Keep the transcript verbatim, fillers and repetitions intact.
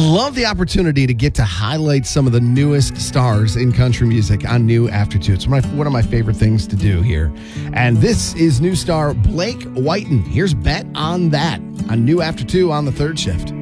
love the opportunity to get to highlight some of the newest stars in country music on New After Two. It's one of my, one of my favorite things to do here. And this is new star Blake Whiten. Here's Bet on That on New After Two on the third shift.